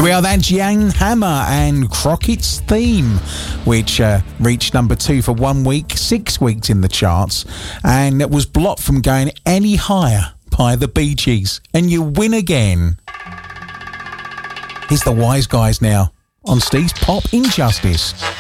We are that Jan Hammer and Crockett's Theme, which reached number 2 for 1 week, 6 weeks in the charts, and it was blocked from going any higher by the Bee Gees. And you win again. Here's the Wise Guys now on Steve's Pop Injustice.